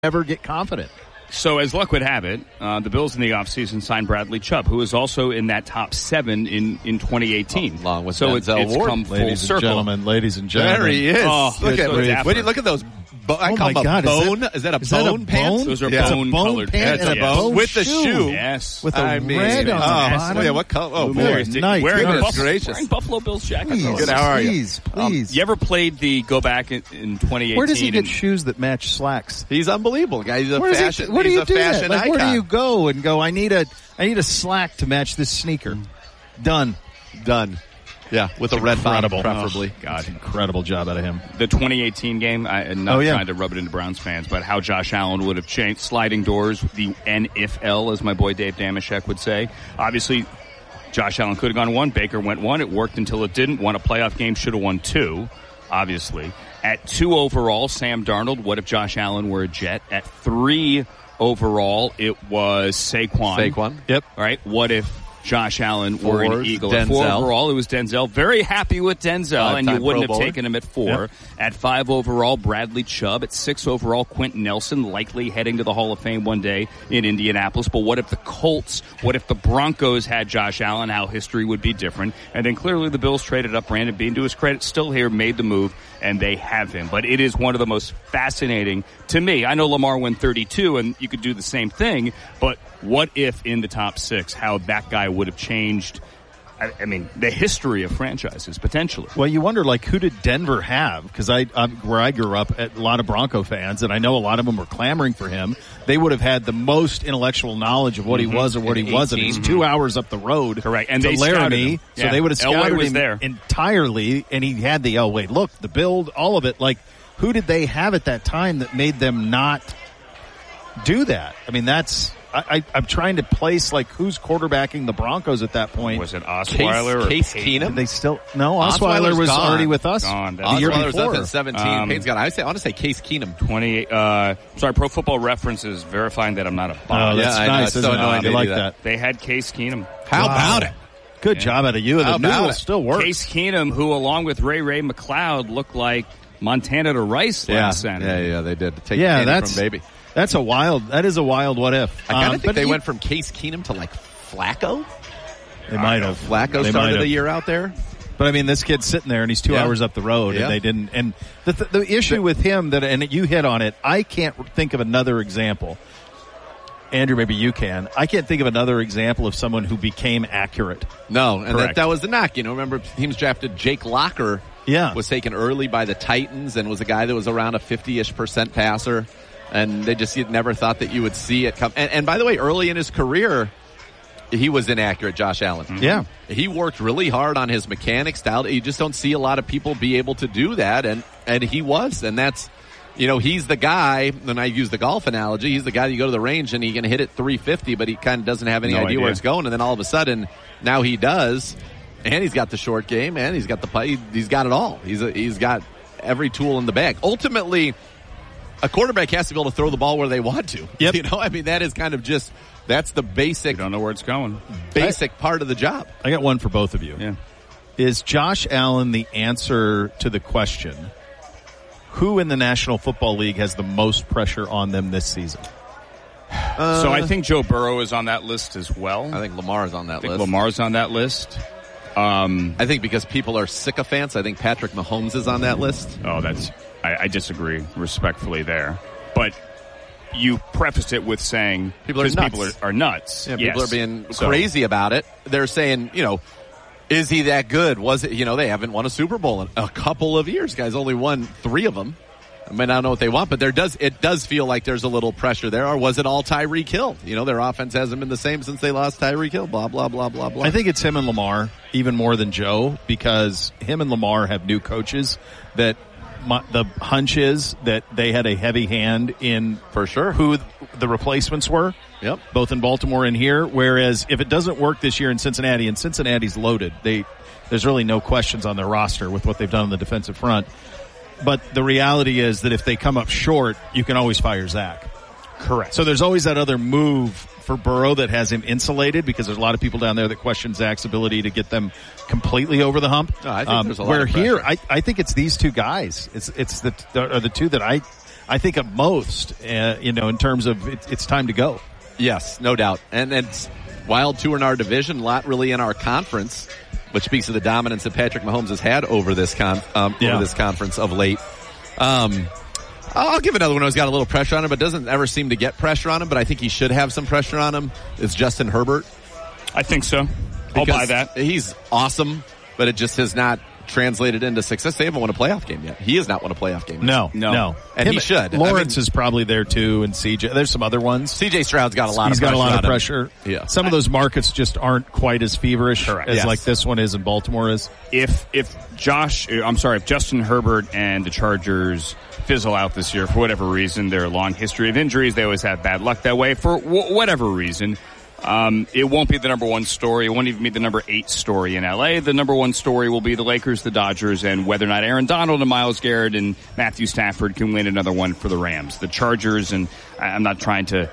ever get confident. So as luck would have it, the Bills in the offseason signed Bradley Chubb, who is also in that top 7 in 2018. Along with so Denzel it's Ward. come full circle. Ladies and gentlemen. There he is. Oh, look at those. I call them a bone. Is that a bone pants? Those are It's a bone-colored pants and a pants. bone with the shoe. Yes. With a red on the bottom. Yeah, what color? Oh, Very boy. nice. Wearing Goodness Buffalo Bills jackets. Please, Good, how are you? Please. You ever played the go back in 2018? Where does he get shoes that match slacks? He's unbelievable, guy. He's a Where fashion. do He's you a do fashion that? Like, icon. where do you go and go? I need a slack to match this sneaker. Done. Yeah, with a red bottom, Incredible. preferably. Oh, God. Incredible job out of him. The 2018 game, I'm not trying to rub it into Browns fans, but how Josh Allen would have changed sliding doors, the NFL, as my boy Dave Damashek would say. Obviously, Josh Allen could have gone 1. Baker went 1. It worked until it didn't. Won a playoff game, should have won 2, obviously. At 2 overall, Sam Darnold. What if Josh Allen were a Jet? At 3 overall, it was Saquon. Yep. All right. What if Josh Allen were an Eagle? At 4 Denzel. overall, it was Denzel. Very happy with Denzel, and you Five-time wouldn't Pro have Bowler. taken him at 4. Yep. At 5 overall, Bradley Chubb. At 6 overall, Quentin Nelson, likely heading to the Hall of Fame one day in Indianapolis. But what if the Colts, what if the Broncos had Josh Allen? How history would be different. And then clearly the Bills traded up. Brandon Beane, to his credit, still here, made the move, and they have him. But it is one of the most fascinating to me. I know Lamar went 32, and you could do the same thing, but what if in the top 6, how that guy would have changed, I mean, the history of franchises, potentially. Well, you wonder, like, who did Denver have? Because where I grew up, a lot of Bronco fans, and I know a lot of them were clamoring for him. They would have had the most intellectual knowledge of what he was or what he wasn't. He's 2 hours up the road. Correct. And to they scouted Laramie, him. so Yeah. they would have Elway scouted was him there. entirely, and he had the, look, the build, all of it. Like, who did they have at that time that made them not do that? I mean, that's... I'm trying to place, like, who's quarterbacking the Broncos at that point. Was it Osweiler or Case Payton? Keenum? Did they still... No, Osweiler was gone. already with us Gone. the year Osweiler's before. up at 17. Payne's got. I want to say Case Keenum. 28. Sorry, Pro Football Reference is verifying that I'm not a Oh, bot. that's I know. nice. It's Isn't so it? annoying I they like do that. that. They had Case Keenum. How about it? Good job out of you. How The about noodle it? still works. Case Keenum, who along with Ray McLeod looked like Montana to Rice last Saturday. Yeah, they did. Take Yeah, candy that's from baby. that is a wild what if. I kind of think but they went from Case Keenum to like Flacco. They might have. Flacco They might started have. the year out there. But I mean, this kid's sitting there and he's 2 Yeah. hours up the road, Yeah. and they didn't. And the issue with him and you hit on it. I can't think of another example. Andrew, maybe you can. I can't think of another example of someone who became accurate. No, and Correct. that was the knock. You know, remember teams drafted Jake Locker. Yeah. Was taken early by the Titans and was a guy that was around a 50-ish% passer. And they just never thought that you would see it come. And by the way, early in his career, he was inaccurate, Josh Allen. Mm-hmm. Yeah. He worked really hard on his mechanics style. You just don't see a lot of people be able to do that. And he was. And that's, you know, he's the guy, and I use the golf analogy, he's the guy that you go to the range and he can hit it 350, but he kind of doesn't have any idea where it's going. And then all of a sudden, now he does. And he's got the short game, and he's got he's got it all. He's got every tool in the bag. Ultimately, a quarterback has to be able to throw the ball where they want to. Yep. You know, I mean, that is kind of just, that's the basic, You don't know where it's going. basic part of the job. I got one for both of you. Yeah. Is Josh Allen the answer to the question, who in the National Football League has the most pressure on them this season? So I think Joe Burrow is on that list as well. I think Lamar's on that I think list. Lamar's on that list. I think because people are sycophants, I think Patrick Mahomes is on that list. Oh, I disagree respectfully there. But you prefaced it with saying People are because nuts. people are nuts. Yeah, Yes. people are being So- crazy about it. They're saying, you know, is he that good? Was it, you know, they haven't won a Super Bowl in a couple of years. Guys only won 3 of them. I mean, I don't know what they want, but it does feel like there's a little pressure there. Or was it all Tyreek Hill? You know, their offense hasn't been the same since they lost Tyreek Hill. Blah, blah, blah, blah, blah. I think it's him and Lamar even more than Joe, because him and Lamar have new coaches that the hunch is that they had a heavy hand in for sure who the replacements were. Yep. Both in Baltimore and here. Whereas if it doesn't work this year in Cincinnati, and Cincinnati's loaded, there's really no questions on their roster with what they've done on the defensive front. But the reality is that if they come up short, you can always fire Zach. Correct. So there's always that other move for Burrow that has him insulated, because there's a lot of people down there that question Zach's ability to get them completely over the hump. No, I think there's a lot where of here, pressure. I think it's these two guys. It's the two that I think, at most, in terms of it's time to go. Yes, no doubt. And it's wild two in our division, a lot really in our conference, which speaks to the dominance that Patrick Mahomes has had over this conference of late. I'll give another one who's got a little pressure on him, but doesn't ever seem to get pressure on him, but I think he should have some pressure on him. It's Justin Herbert. I think so. I'll buy that. He's awesome, but it just has not translated into success. They haven't won a playoff game yet. He has not won a playoff game yet. No. And he should. Lawrence is probably there too, and CJ. There's some other ones. CJ Stroud's got a lot of pressure. He's got a lot of pressure. Yeah. Some of those markets just aren't quite as feverish as like this one is and Baltimore is. If Justin Herbert and the Chargers fizzle out this year for whatever reason, their long history of injuries, they always have bad luck that way for whatever reason. It won't be the number one story. It won't even be the number 8 story in LA. The number one story will be the Lakers, the Dodgers, and whether or not Aaron Donald and Myles Garrett and Matthew Stafford can win another one for the Rams. The Chargers, and I'm not trying to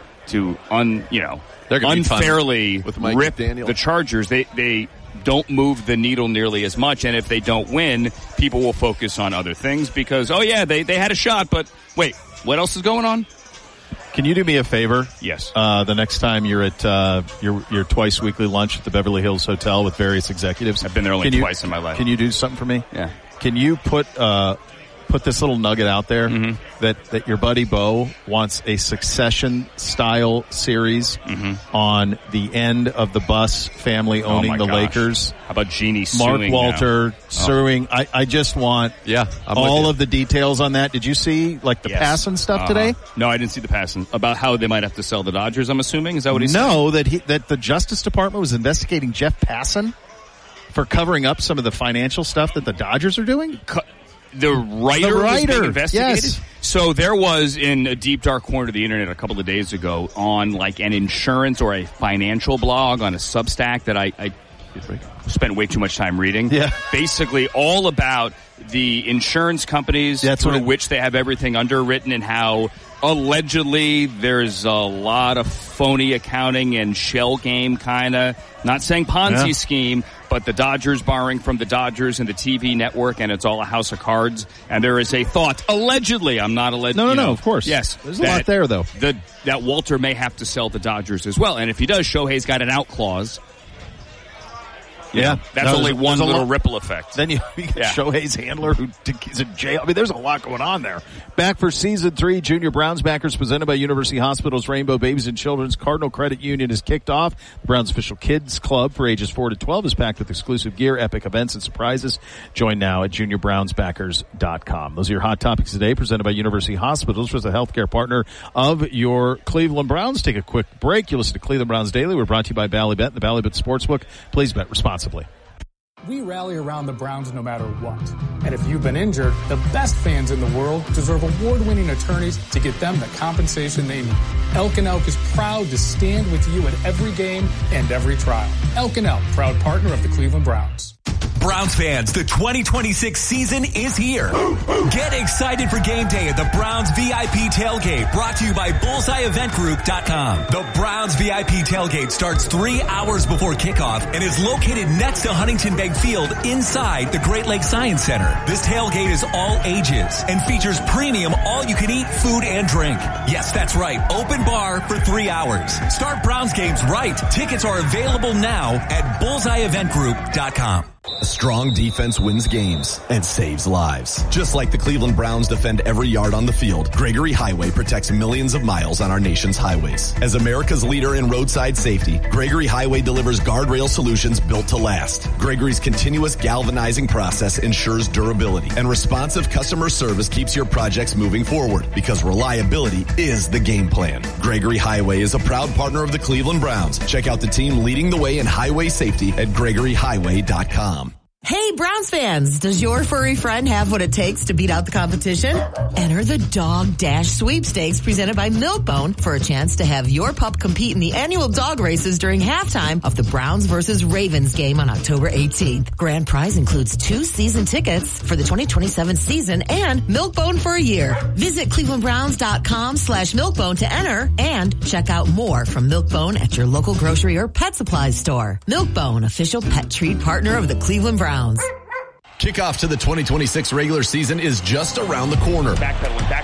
unfairly rip the Chargers. They don't move the needle nearly as much, and if they don't win, people will focus on other things because, they had a shot, but wait, what else is going on? Can you do me a favor? Yes. The next time you're at your twice weekly lunch at the Beverly Hills Hotel with various executives. I've been there only twice in my life. Can you do something for me? Yeah. Can you put this little nugget out there that your buddy Bo wants a Succession-style series on the end of the Buss family owning the Lakers? How about Jeannie Mark suing Walter suing. I just want all of the details on that. Did you see the Passan stuff today? No, I didn't see the Passan. About how they might have to sell the Dodgers, I'm assuming? Is that what he said? No, that the Justice Department was investigating Jeff Passan for covering up some of the financial stuff that the Dodgers are doing? The writer was being investigated? Yes. So there was in a deep, dark corner of the internet a couple of days ago on like an insurance or a financial blog on a Substack that I spent way too much time reading. Yeah. Basically all about the insurance companies through which they have everything underwritten and how allegedly there's a lot of phony accounting and shell game kind of, not saying Ponzi scheme, but the Dodgers borrowing from the Dodgers and the TV network, and it's all a house of cards. And there is a thought, allegedly, I'm not alleged. No, of course. Yes. There's a lot there, though. That Walter may have to sell the Dodgers as well. And if he does, Shohei's got an out clause. Yeah. That's only one little ripple effect. Then you get Shohei's handler who is in jail. I mean, there's a lot going on there. Back for Season 3, Junior Browns backers presented by University Hospitals Rainbow Babies and Children's Cardinal Credit Union is kicked off. The Browns official kids club for ages 4 to 12 is packed with exclusive gear, epic events, and surprises. Join now at juniorbrownsbackers.com. Those are your hot topics today, presented by University Hospitals, which is a healthcare partner of your Cleveland Browns. Take a quick break. You listen to Cleveland Browns Daily. We're brought to you by Ballybet and the Ballybet Sportsbook. Please bet responsibly. We rally around the Browns no matter what. And if you've been injured, the best fans in the world deserve award-winning attorneys to get them the compensation they need. Elk & Elk is proud to stand with you at every game and every trial. Elk & Elk, proud partner of the Cleveland Browns. Browns fans, the 2026 season is here. Get excited for game day at the Browns VIP Tailgate, brought to you by BullseyeEventGroup.com. The Browns VIP Tailgate starts 3 hours before kickoff and is located next to Huntington Bank Field inside the Great Lakes Science Center. This tailgate is all ages and features premium all-you-can-eat food and drink. Yes, that's right, open bar for 3 hours. Start Browns games right. Tickets are available now at BullseyeEventGroup.com. A strong defense wins games and saves lives. Just like the Cleveland Browns defend every yard on the field, Gregory Highway protects millions of miles on our nation's highways. As America's leader in roadside safety, Gregory Highway delivers guardrail solutions built to last. Gregory's continuous galvanizing process ensures durability, and responsive customer service keeps your projects moving forward, because reliability is the game plan. Gregory Highway is a proud partner of the Cleveland Browns. Check out the team leading the way in highway safety at GregoryHighway.com. Hey, Browns fans, does your furry friend have what it takes to beat out the competition? Enter the Dog Dash Sweepstakes presented by Milk-Bone for a chance to have your pup compete in the annual dog races during halftime of the Browns versus Ravens game on October 18th. Grand prize includes 2 season tickets for the 2027 season and Milk-Bone for a year. Visit clevelandbrowns.com/Milk-Bone to enter and check out more from Milk-Bone at your local grocery or pet supplies store. Milk-Bone, official pet treat partner of the Cleveland Browns. Kickoff to the 2026 regular season is just around the corner. Backpedaling,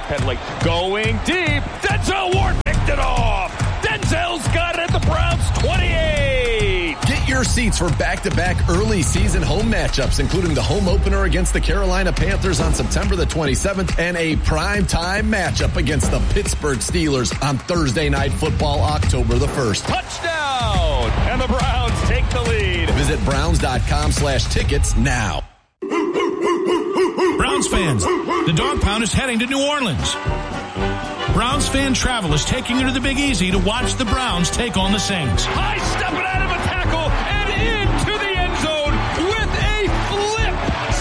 backpedaling, going deep. Denzel Ward picked it off. Denzel's got it at the Browns 28. Get your seats for back-to-back early season home matchups, including the home opener against the Carolina Panthers on September the 27th and a primetime matchup against the Pittsburgh Steelers on Thursday Night Football, October the 1st. Touchdown! And the Browns take the lead. Visit Browns.com/tickets now. Browns fans, the Dog Pound is heading to New Orleans. Browns fan travel is taking you to the Big Easy to watch the Browns take on the Saints. High stepping out of a tackle and into the end zone with a flip.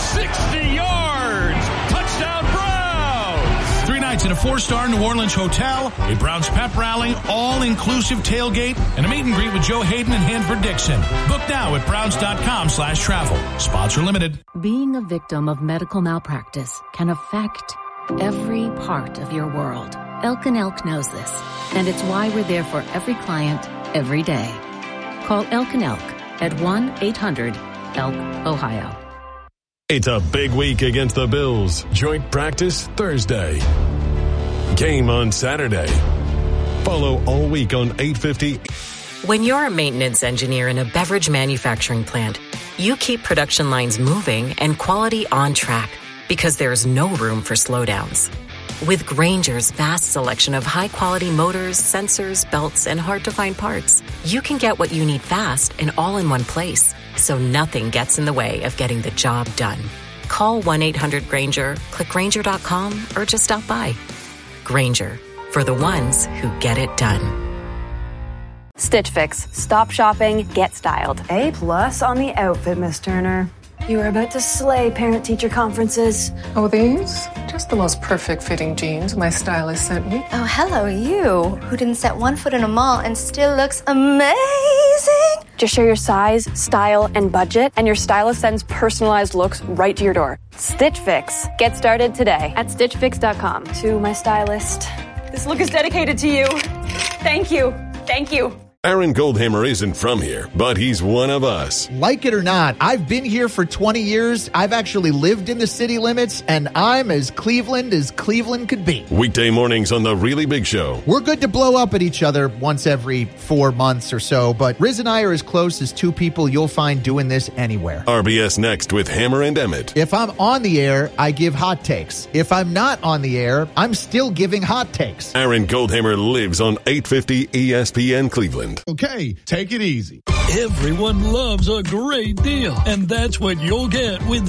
60 yards. Touchdown Browns. 3 nights at a 4-star New Orleans hotel, a Browns pep rally, all-inclusive tailgate, and a meet and greet with Joe Hayden and Hanford Dixon. Book now at Browns.com/travel. Spots are limited. Being a victim of medical malpractice can affect every part of your world. Elk & Elk knows this, and it's why we're there for every client, every day. Call Elk & Elk at 1-800-ELK-OHIO. It's a big week against the Bills. Joint practice Thursday. Game on Saturday. Follow all week on 850. When you're a maintenance engineer in a beverage manufacturing plant, you keep production lines moving and quality on track because there's no room for slowdowns. With Grainger's vast selection of high-quality motors, sensors, belts, and hard-to-find parts, you can get what you need fast and all in one place, so nothing gets in the way of getting the job done. Call 1-800-GRAINGER, click Grainger.com, or just stop by. Grainger, for the ones who get it done. Stitch Fix. Stop shopping, get styled. A+ on the outfit, Miss Turner. You are about to slay parent-teacher conferences. Oh, these? Just the most perfect fitting jeans my stylist sent me. Oh, hello, you, who didn't set one foot in a mall and still looks amazing. Just share your size, style, and budget, and your stylist sends personalized looks right to your door. Stitch Fix. Get started today at StitchFix.com. To my stylist, this look is dedicated to you. Thank you. Thank you. Aaron Goldhammer isn't from here, but he's one of us. Like it or not, I've been here for 20 years. I've actually lived in the city limits, and I'm as Cleveland could be. Weekday mornings on The Really Big Show. We're good to blow up at each other once every 4 months or so, but Riz and I are as close as two people you'll find doing this anywhere. RBS Next with Hammer and Emmett. If I'm on the air, I give hot takes. If I'm not on the air, I'm still giving hot takes. Aaron Goldhammer lives on 850 ESPN Cleveland. Okay, take it easy. Everyone loves a great deal, and that's what you'll get with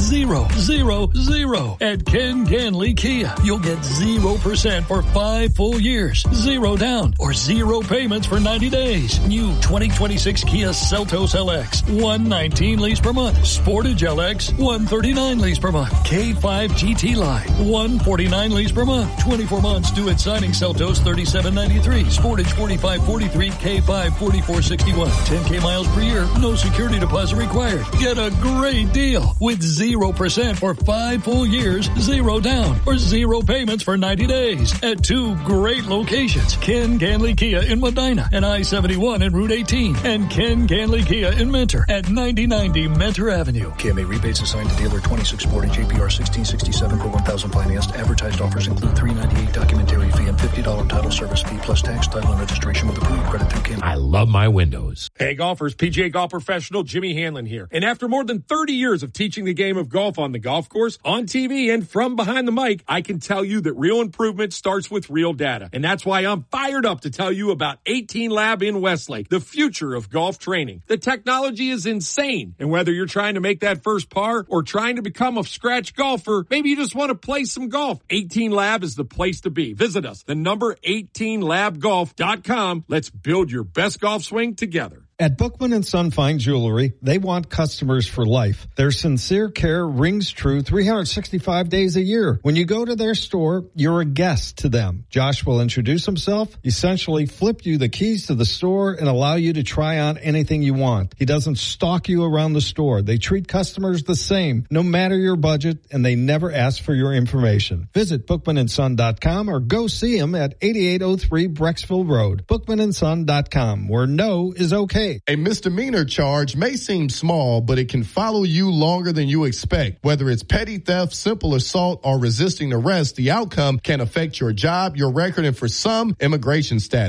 000 at Ken Ganley Kia. You'll get 0% for 5 full years, 0 down, or 0 payments for 90 days. New 2026 Kia Seltos LX, $119 lease per month. Sportage LX, $139 lease per month. K5 GT Line, $149 lease per month. 24 months due at signing. Seltos $37.93. Sportage $45.43. K5 $44.61. 10K miles per year. No security deposit required. Get a great deal with 0% for 5 full years, 0 down, or 0 payments for 90 days at 2 great locations. Ken Ganley Kia in Medina and I-71 and Route 18, and Ken Ganley Kia in Mentor at 9090 Mentor Avenue. KMA rebates assigned to dealer 26 Sportage APR 1667 per 1,000 financed. Advertised offers include $398 documentary fee and $50 title service fee plus tax, title, and registration with approved credit through KMA. I love my windows. Hey golfers, PGA Golf professional Jimmy Hanlon here. And after more than 30 years of teaching the game of golf on the golf course, on TV, and from behind the mic, I can tell you that real improvement starts with real data. And that's why I'm fired up to tell you about 18 Lab in Westlake, the future of golf training. The technology is insane. And whether you're trying to make that first par or trying to become a scratch golfer, maybe you just want to play some golf, 18 Lab is the place to be. Visit us, the number 18labgolf.com. Let's build your best golf swing together. At Bookman & Son Fine Jewelry, they want customers for life. Their sincere care rings true 365 days a year. When you go to their store, you're a guest to them. Josh will introduce himself, essentially flip you the keys to the store, and allow you to try on anything you want. He doesn't stalk you around the store. They treat customers the same, no matter your budget, and they never ask for your information. Visit BookmanandSon.com or go see him at 8803 Brecksville Road. BookmanandSon.com, where no is okay. today. A misdemeanor charge may seem small, but it can follow you longer than you expect. Whether it's petty theft, simple assault, or resisting arrest, the outcome can affect your job, your record, and for some, immigration status.